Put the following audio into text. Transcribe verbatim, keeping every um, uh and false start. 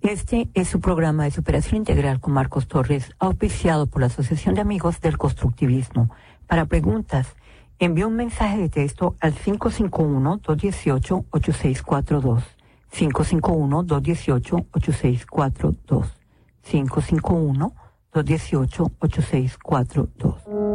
Este es su programa de superación integral con Marcos Torres, auspiciado por la Asociación de Amigos del Constructivismo. Para preguntas, envía un mensaje de texto al cinco cinco uno, dos uno ocho, ocho seis cuatro dos. cinco cinco uno, dos uno ocho, ocho seis cuatro dos. cinco cinco uno, dos uno ocho, ocho seis cuatro dos.